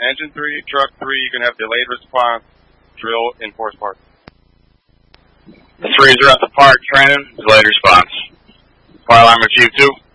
Engine 3, truck 3, you can have delayed response, drill, enforce park. The 3s are at the park training, delayed response. Fire alarm review 2.